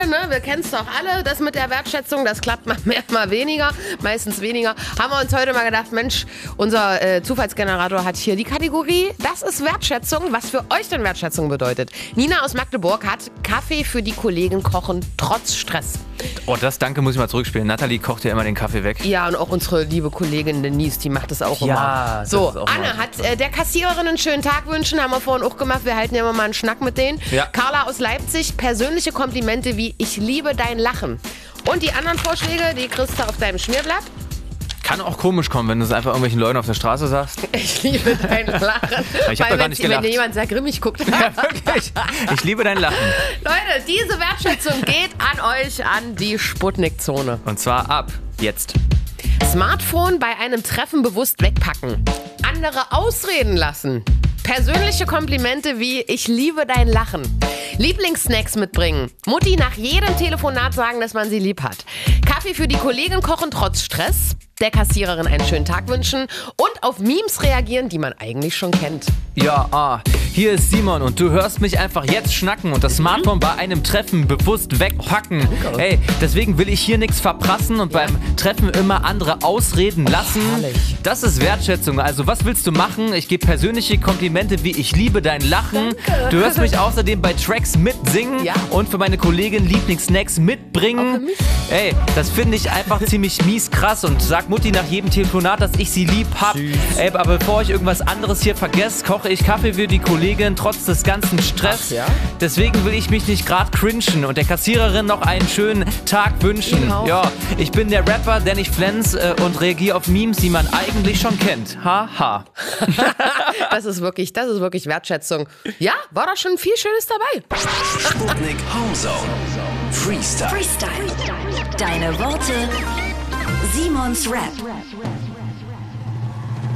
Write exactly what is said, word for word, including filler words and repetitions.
Ne, wir kennen es doch alle, das mit der Wertschätzung, das klappt mal mehr, mal weniger, meistens weniger. Haben wir uns heute mal gedacht, Mensch, unser äh, Zufallsgenerator hat hier die Kategorie, das ist Wertschätzung, was für euch denn Wertschätzung bedeutet. Nina aus Magdeburg hat Kaffee für die Kollegen kochen, trotz Stress. Oh, das Danke muss ich mal zurückspielen. Nathalie kocht ja immer den Kaffee weg. Ja, und auch unsere liebe Kollegin Denise, die macht das auch Ja, immer. das So, ist auch Anne mal- hat äh, der Kassiererin einen schönen Tag wünschen, haben wir vorhin auch gemacht. Wir halten ja immer mal einen Schnack mit denen. Ja. Carla aus Leipzig, persönliche Komplimente wie ich liebe dein Lachen. Und die anderen Vorschläge, die kriegst du auf deinem Schmierblatt. Kann auch komisch kommen, wenn du es einfach irgendwelchen Leuten auf der Straße sagst. Ich liebe dein Lachen. Ich hab Weil doch gar wenn, nicht wenn gelacht. dir jemand sehr grimmig guckt. Ja, wirklich. Ich liebe dein Lachen. Leute, diese Wertschätzung geht an euch, an die Sputnik-Zone. Und zwar ab jetzt. Smartphone bei einem Treffen bewusst wegpacken. Andere ausreden lassen. Persönliche Komplimente wie ich liebe dein Lachen. Lieblingssnacks mitbringen. Mutti nach jedem Telefonat sagen, dass man sie lieb hat. Kaffee für die Kollegin kochen trotz Stress. Der Kassiererin einen schönen Tag wünschen. Und auf Memes reagieren, die man eigentlich schon kennt. Ja, ah, hier ist Simon und du hörst mich einfach jetzt schnacken und das Smartphone bei einem Treffen bewusst wegpacken. Hey, deswegen will ich hier nichts verprassen und beim Treffen immer andere ausreden lassen. herrlich. Das ist Wertschätzung. Also was willst du machen? Ich gebe persönliche Komplimente wie ich liebe dein Lachen. Danke. Du hörst mich außerdem bei Tracks mitsingen Ja. und für meine Kollegin Lieblingssnacks mitbringen. Auch für mich? Ey, das finde ich einfach ziemlich mies krass und sag Mutti nach jedem Telefonat, dass ich sie lieb hab. Ey, aber bevor ich irgendwas anderes hier vergesse, koche ich Kaffee für die Kollegin trotz des ganzen Stress. Ach ja? Deswegen will ich mich nicht gerade cringen und der Kassiererin noch einen schönen Tag wünschen. Genau. Ja, ich bin der Rapper, der nicht flens äh, und reagiere auf Memes, die man eigentlich schon kennt. Haha. Das ist wirklich, das ist wirklich Wertschätzung. Ja, war doch schon viel Schönes dabei. Sputnik Homezone. Freestyle. Freestyle. Deine Worte. Simons Rap.